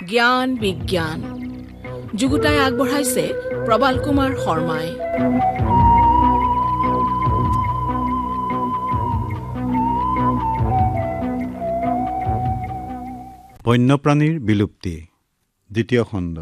জ্ঞান বিজ্ঞান যুগুতাই আগবঢ়াইছে প্ৰবাল কুমাৰ শৰ্মাই। বন্যপ্ৰাণীৰ বিলুপ্তি দ্বিতীয় খণ্ড।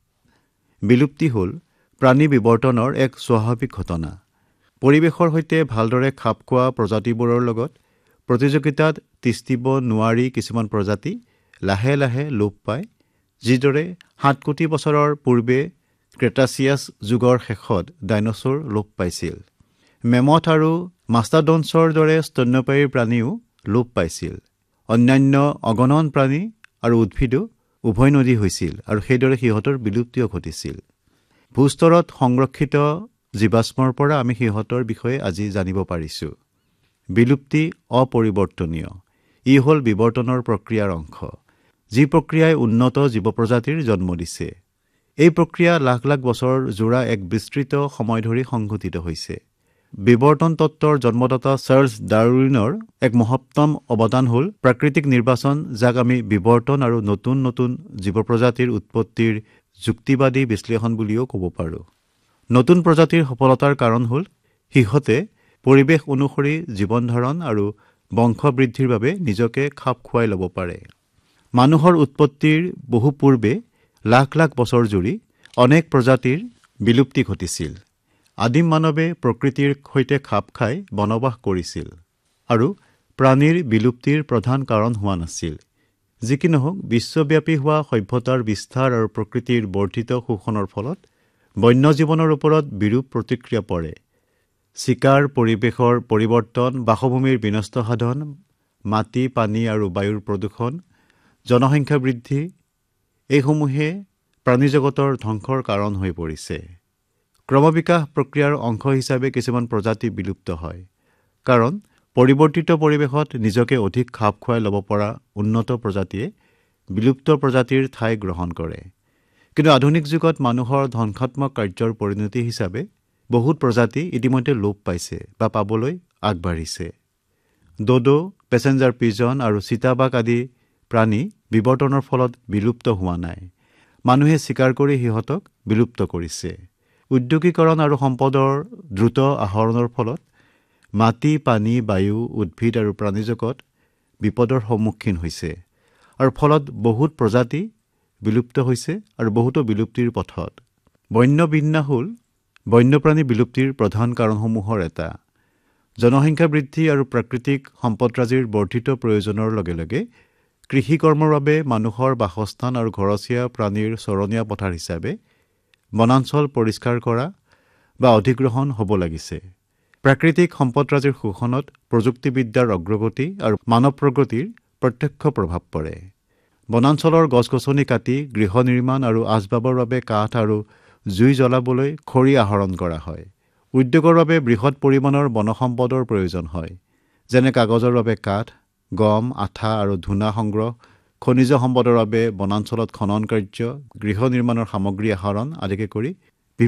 বিলুপ্তি হ'ল প্ৰাণী বিৱৰ্তনৰ এক স্বাভাৱিক ঘটনা। পৰিৱেশৰ সৈতে ভালদৰে খাপ খোৱা প্ৰজাতিবোৰৰ লগত প্ৰতিযোগিতাত তিষ্ঠিব নোৱাৰি কিছুমান প্ৰজাতি লাহে লাহে লোপ পায়, যিদৰে 7 কোটি বছৰৰ পূৰ্বে ক্ৰেটাছিয়াছ যুগৰ শেষত ডাইনছৰ লোপ পাইছিল। মেমথ আৰু মাষ্টাডনছৰ দৰে স্তন্যপায়ী প্ৰাণীও লোপ পাইছিল। অন্যান্য অগণন প্ৰাণী আৰু উদ্ভিদো উভৈনদী হৈছিল আৰু সেইদৰে সিহঁতৰ বিলুপ্তিও ঘটিছিল। ভূস্তৰত সংৰক্ষিত জীৱাশ্মৰ পৰা আমি সিহঁতৰ বিষয়ে আজি জানিব পাৰিছোঁ। বিলুপ্তি অপৰিৱৰ্তনীয়। ই হ'ল বিৱৰ্তনৰ প্ৰক্ৰিয়াৰ অংশ, যি প্ৰক্ৰিয়াই উন্নত জীৱ প্ৰজাতিৰ জন্ম দিছে। এই প্ৰক্ৰিয়া লাখ লাখ বছৰ জোৰা এক বিস্তৃত সময় ধৰি সংঘটিত হৈছে। বিৱৰ্তন তত্ত্বৰ জন্মদাতা চাৰ্লছ ডাৰউইনৰ এক মহত্তম অৱদান হ'ল প্ৰাকৃতিক নিৰ্বাচন, যাক আমি বিৱৰ্তন আৰু নতুন নতুন জীৱ প্ৰজাতিৰ উৎপত্তিৰ যুক্তিবাদী বিশ্লেষণ বুলিও ক'ব পাৰোঁ। নতুন প্ৰজাতিৰ সফলতাৰ কাৰণ হ'ল সিহঁতে পৰিৱেশ অনুসৰি জীৱন ধাৰণ আৰু বংশ বৃদ্ধিৰ বাবে নিজকে খাপ খুৱাই ল'ব পাৰে। মানুহৰ উৎপত্তিৰ বহু পূৰ্বে লাখ লাখ বছৰ জুৰি অনেক প্ৰজাতিৰ বিলুপ্তি ঘটিছিল। আদিম মানৱে প্ৰকৃতিৰ সৈতে খাপ খাই বনবাস কৰিছিল আৰু প্ৰাণীৰ বিলুপ্তিৰ প্ৰধান কাৰণ হোৱা নাছিল। যি কি নহওক, বিশ্বব্যাপী হোৱা সভ্যতাৰ বিস্তাৰ আৰু প্ৰকৃতিৰ বৰ্ধিত শোষণৰ ফলত বন্য জীৱনৰ ওপৰত বিৰূপ প্ৰতিক্ৰিয়া পৰে। চিকাৰ, পৰিৱেশৰ পৰিৱৰ্তন, বাসভূমিৰ বিনষ্ট সাধন, মাটি, পানী আৰু বায়ুৰ প্ৰদূষণ, জনসংখ্যা বৃদ্ধি, এইসমূহে প্ৰাণীজগতৰ ধ্বংসৰ কাৰণ হৈ পৰিছে। ক্ৰমবিকাশ প্ৰক্ৰিয়াৰ অংশ হিচাপে কিছুমান প্ৰজাতি বিলুপ্ত হয়, কাৰণ পৰিৱৰ্তিত পৰিৱেশত নিজকে অধিক খাপ খুৱাই ল'ব পৰা উন্নত প্ৰজাতিয়ে বিলুপ্ত প্ৰজাতিৰ ঠাই গ্ৰহণ কৰে। কিন্তু আধুনিক যুগত মানুহৰ ধ্বংসাত্মক কাৰ্যৰ পৰিণতি হিচাপে বহুত প্ৰজাতি ইতিমধ্যে লোপ পাইছে বা পাবলৈ আগবাঢ়িছে। ড'ডো, পেছেঞ্জাৰ পিজন আৰু চিতাবাঘ আদি প্ৰাণী বিৱৰ্তনৰ ফলত বিলুপ্ত হোৱা নাই। মানুহে চিকাৰ কৰি সিহঁতক বিলুপ্ত কৰিছে। উদ্যোগীকৰণ আৰু সম্পদৰ দ্ৰুত আহৰণৰ ফলত মাটি, পানী, বায়ু, উদ্ভিদ আৰু প্ৰাণীজগত বিপদৰ সন্মুখীন হৈছে আৰু ফলত বহুত প্ৰজাতি বিলুপ্ত হৈছে আৰু বহুতো বিলুপ্তিৰ পথত। বন্য বিনাশ হ'ল বন্যপ্ৰাণী বিলুপ্তিৰ প্ৰধান কাৰণসমূহৰ এটা। জনসংখ্যা বৃদ্ধি আৰু প্ৰাকৃতিক সম্পদৰাজিৰ বৰ্ধিত প্ৰয়োজনৰ লগে লগে কৃষি কৰ্মৰ বাবে মানুহৰ বাসস্থান আৰু ঘৰচীয়া প্ৰাণীৰ চৰণীয়া পথাৰ হিচাপে বনাঞ্চল পৰিষ্কাৰ কৰা বা অধিগ্ৰহণ হ'ব লাগিছে। প্ৰাকৃতিক সম্পদৰাজিৰ শোষণত প্ৰযুক্তিবিদ্যাৰ অগ্ৰগতি আৰু মানৱ প্ৰগতিৰ প্ৰত্যক্ষ প্ৰভাৱ পৰে। বনাঞ্চলৰ গছ-গছনি কাটি গৃহ নিৰ্মাণ আৰু আচবাবৰ বাবে কাঠ আৰু জুই জ্বলাবলৈ খৰি আহৰণ কৰা হয়। উদ্যোগৰ বাবে বৃহৎ পৰিমাণৰ বনসম্পদৰ প্ৰয়োজন হয়, যেনে কাগজৰ বাবে কাঠ, গম, আঠা আৰু ধূনা সংগ্ৰহ, খনিজ সম্পদৰ বাবে বনাঞ্চলত খনন কাৰ্য, গৃহ নিৰ্মাণৰ সামগ্ৰী আহৰণ আদিকে কৰি